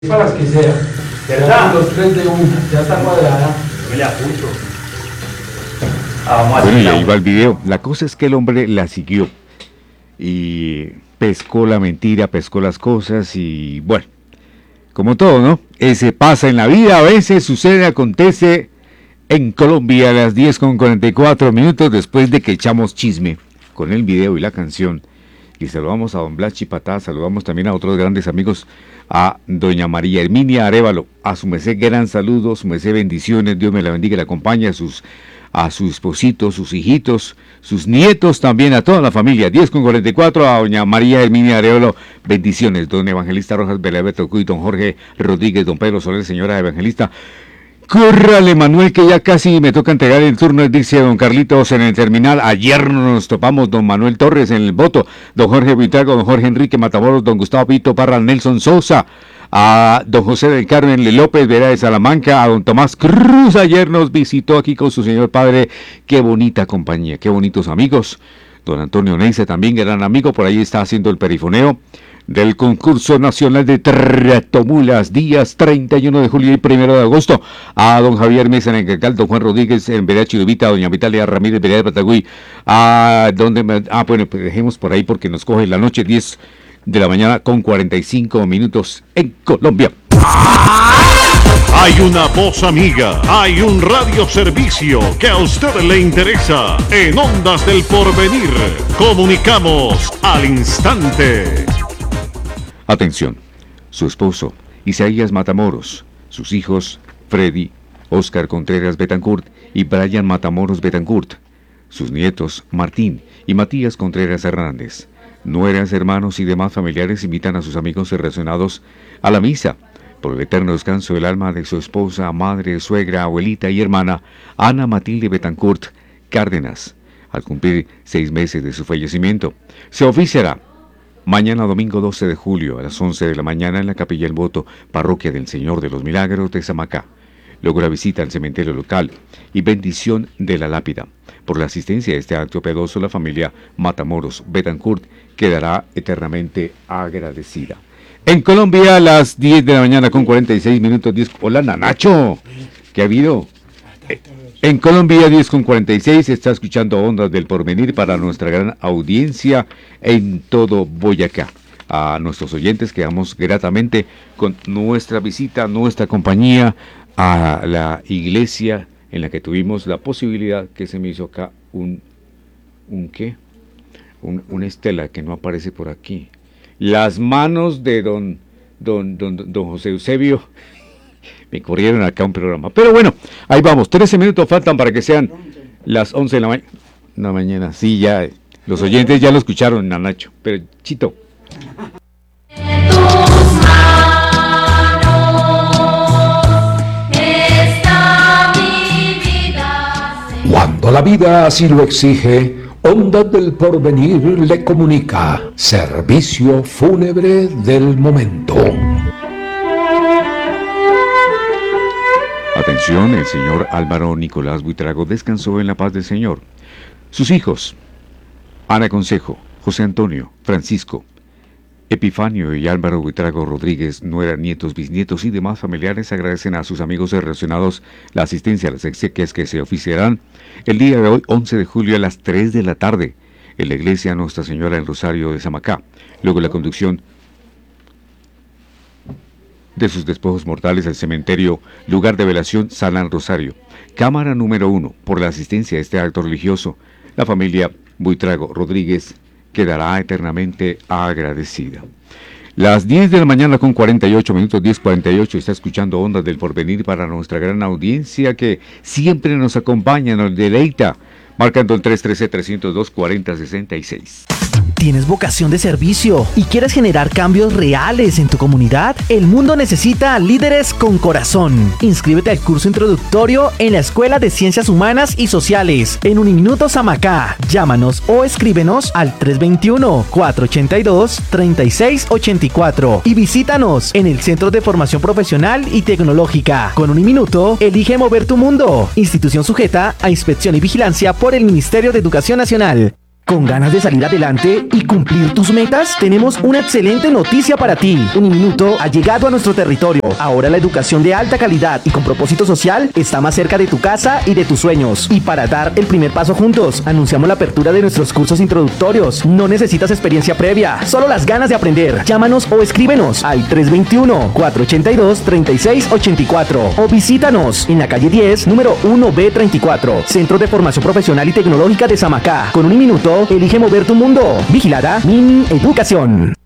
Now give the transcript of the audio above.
para las que sea. ¿Verdad? Los tres de una, ya está cuadrada. Me la puso. Bueno, y ahí va el video. La cosa es que el hombre la siguió y pescó la mentira, pescó las cosas y bueno, como todo, ¿no? Ese pasa en la vida, a veces sucede, acontece en Colombia a las 10:44 después de que echamos chisme con el video y la canción. Y saludamos a don Blas Chipatá, saludamos también a otros grandes amigos, a doña María Herminia Arévalo, a su merced gran saludo, su merced bendiciones, Dios me la bendiga y la acompañe, a su esposito, sus hijitos, sus nietos también, a toda la familia. 10:44, a doña María Herminia Arévalo, bendiciones, don Evangelista Rojas Belaberto Cuy, don Jorge Rodríguez, don Pedro Soler, señora Evangelista. Córrale, Manuel, que ya casi me toca entregar el turno, dice don Carlitos en el terminal. Ayer nos topamos don Manuel Torres en el voto, don Jorge Buitrago, don Jorge Enrique Matamoros, don Gustavo Pito Parra, Nelson Sosa, a don José del Carmen López Vera de Salamanca, a don Tomás Cruz, ayer nos visitó aquí con su señor padre. Qué bonita compañía, qué bonitos amigos. Don Antonio Neise también, gran amigo, por ahí está haciendo el perifoneo del concurso nacional de tratomulas, días 31 de julio y 1 de agosto. A don Javier Mesa en Encacal, don Juan Rodríguez en Vereda Chirubita, doña Vitalia Ramírez Vereda de Patagüí. Bueno, pues dejemos por ahí porque nos coge la noche, 10 de la mañana con 45 minutos en Colombia. Hay una voz amiga, hay un radioservicio que a usted le interesa. En Ondas del Porvenir, comunicamos al instante. Atención, su esposo, Isaías Matamoros, sus hijos, Freddy, Oscar Contreras Betancourt y Brian Matamoros Betancourt, sus nietos, Martín y Matías Contreras Hernández, nueras, hermanos y demás familiares invitan a sus amigos relacionados a la misa por el eterno descanso del alma de su esposa, madre, suegra, abuelita y hermana, Ana Matilde Betancourt Cárdenas, al cumplir 6 meses de su fallecimiento. Se oficiará mañana domingo 12 de julio a las 11 de la mañana en la Capilla El Voto, Parroquia del Señor de los Milagros de Samacá. Luego la visita al cementerio local y bendición de la lápida. Por la asistencia a este acto piadoso, la familia Matamoros Betancourt quedará eternamente agradecida. En Colombia a las 10 de la mañana con 46 minutos. Hola, Nanacho, ¿qué ha habido? En Colombia, 10:46, está escuchando Ondas del Porvenir para nuestra gran audiencia en todo Boyacá. A nuestros oyentes quedamos gratamente con nuestra visita, nuestra compañía a la iglesia en la que tuvimos la posibilidad, que se me hizo acá una estela que no aparece por aquí. Las manos de don José Eusebio. Me corrieron acá un programa. Pero bueno, ahí vamos. 13 minutos faltan para que sean las 11 de la mañana. Sí, ya. Los oyentes ya lo escucharon, Nanacho. Pero, Chito. Cuando la vida así lo exige, Ondas del Porvenir le comunica servicio fúnebre del momento. Atención, el señor Álvaro Nicolás Buitrago descansó en la paz del Señor. Sus hijos, Ana Consejo, José Antonio, Francisco, Epifanio y Álvaro Buitrago Rodríguez, nuera, nietos, bisnietos y demás familiares agradecen a sus amigos relacionados la asistencia a las exequias que se oficiarán el día de hoy, 11 de julio a las 3 de la tarde, en la iglesia Nuestra Señora del Rosario de Samacá. Luego la conducción de sus despojos mortales al cementerio, lugar de velación San Rosario. Cámara número 1, por la asistencia a este acto religioso, la familia Buitrago Rodríguez quedará eternamente agradecida. Las 10 de la mañana con 48 minutos, 10:48, está escuchando Ondas del Porvenir para nuestra gran audiencia que siempre nos acompaña, nos deleita, marcando el 313-302-4066. ¿Tienes vocación de servicio y quieres generar cambios reales en tu comunidad? El mundo necesita líderes con corazón. Inscríbete al curso introductorio en la Escuela de Ciencias Humanas y Sociales en Uniminuto Samacá. Llámanos o escríbenos al 321-482-3684 y visítanos en el Centro de Formación Profesional y Tecnológica. Con Uniminuto, elige mover tu mundo. Institución sujeta a inspección y vigilancia por el Ministerio de Educación Nacional. ¿Con ganas de salir adelante y cumplir tus metas? Tenemos una excelente noticia para ti. Uniminuto ha llegado a nuestro territorio. Ahora la educación de alta calidad y con propósito social está más cerca de tu casa y de tus sueños. Y para dar el primer paso juntos, anunciamos la apertura de nuestros cursos introductorios. No necesitas experiencia previa, solo las ganas de aprender. Llámanos o escríbenos al 321-482-3684 o visítanos en la calle 10, número 1B34, Centro de Formación Profesional y Tecnológica de Samacá. Con Uniminuto, elige mover tu mundo. Vigilada Min Educación.